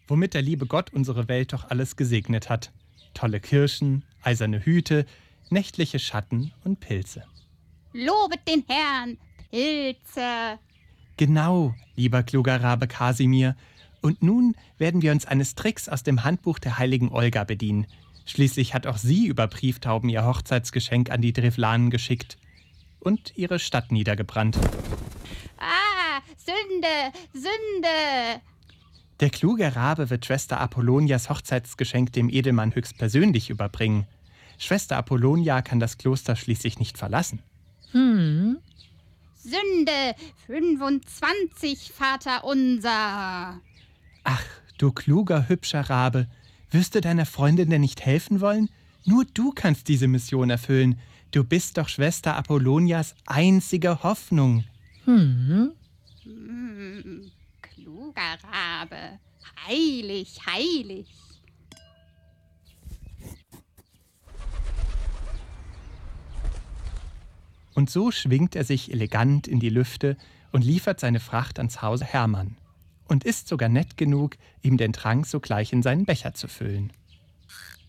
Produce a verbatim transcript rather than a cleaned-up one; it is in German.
womit der liebe Gott unsere Welt doch alles gesegnet hat. Tolle Kirschen, eiserne Hüte, nächtliche Schatten und Pilze. Lobet den Herrn, Pilze. Genau, lieber kluger Rabe Kasimir. Und nun werden wir uns eines Tricks aus dem Handbuch der heiligen Olga bedienen. Schließlich hat auch sie über Brieftauben ihr Hochzeitsgeschenk an die Drevlanen geschickt und ihre Stadt niedergebrannt. Ah, Sünde, Sünde. Der kluge Rabe wird Schwester Apollonias Hochzeitsgeschenk dem Edelmann höchstpersönlich überbringen. Schwester Apollonia kann das Kloster schließlich nicht verlassen. Hm. Sünde fünfundzwanzig, Vater unser. Ach, du kluger, hübscher Rabe, wirst du deiner Freundin denn nicht helfen wollen? Nur du kannst diese Mission erfüllen. Du bist doch Schwester Apollonias einzige Hoffnung. Hm. Hm, kluger Rabe, heilig, heilig. Und so schwingt er sich elegant in die Lüfte und liefert seine Fracht ans Haus Hermann. Und ist sogar nett genug, ihm den Trank sogleich in seinen Becher zu füllen.